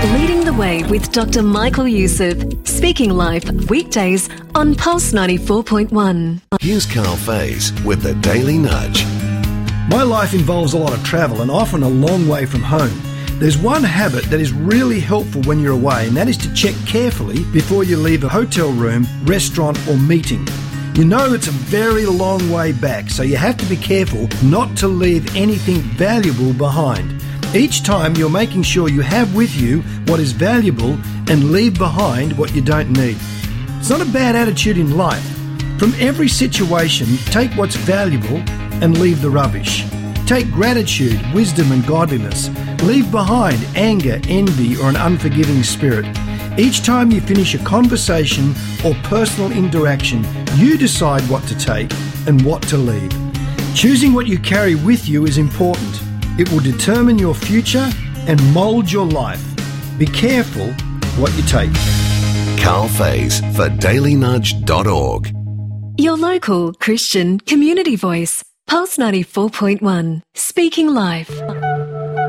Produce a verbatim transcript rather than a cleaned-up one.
Leading the Way with Doctor Michael Youssef. Speaking live weekdays on Pulse ninety-four point one. Here's Carl Faze with the Daily Nudge. My life involves a lot of travel and often a long way from home. There's one habit that is really helpful when you're away, and that is to check carefully before you leave a hotel room, restaurant or meeting. You know it's a very long way back, so you have to be careful not to leave anything valuable behind. Each time you're making sure you have with you what is valuable and leave behind what you don't need. It's not a bad attitude in life. From every situation, take what's valuable and leave the rubbish. Take gratitude, wisdom and godliness. Leave behind anger, envy or an unforgiving spirit. Each time you finish a conversation or personal interaction, you decide what to take and what to leave. Choosing what you carry with you is important. It will determine your future and mould your life. Be careful what you take. Carl Faze for daily nudge dot org. Your local Christian community voice. Pulse ninety-four point one. Speaking live.